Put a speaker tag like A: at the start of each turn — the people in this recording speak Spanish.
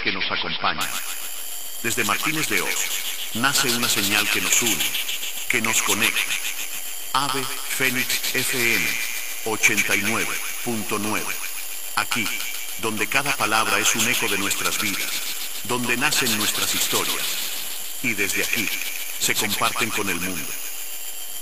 A: que nos acompañan. Desde Martínez de Oz nace una señal que nos une, que nos conecta. Ave Fénix FM 89.9. Aquí, donde cada palabra es un eco de nuestras vidas, donde nacen nuestras historias. Y desde aquí, se comparten con el mundo.